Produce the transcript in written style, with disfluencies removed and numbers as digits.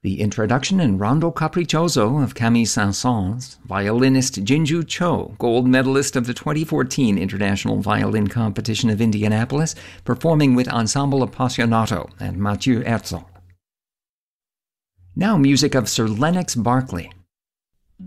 The introduction in Rondo Capriccioso of Camille Saint-Saëns, violinist Jinju Cho, gold medalist of the 2014 International Violin Competition of Indianapolis, performing with Ensemble Appassionato and Mathieu Herzog. Now music of Sir Lennox Berkeley,